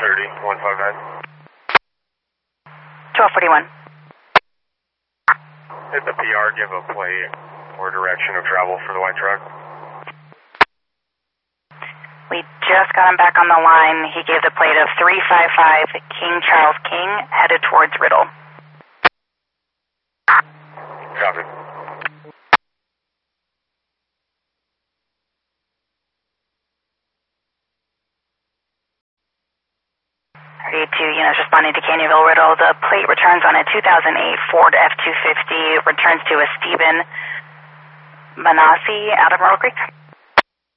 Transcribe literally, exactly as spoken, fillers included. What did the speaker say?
thirty, one five nine. twelve forty-one. Hit the P R, give a plate or direction of travel for the white truck. We just got him back on the line. He gave the plate of three five five King Charles King, headed towards Riddle. Copy. thirty-two units responding to Canyonville Riddle. The plate returns on a two thousand eight Ford F two fifty, returns to a Stephen Manassi out of Myrtle Creek.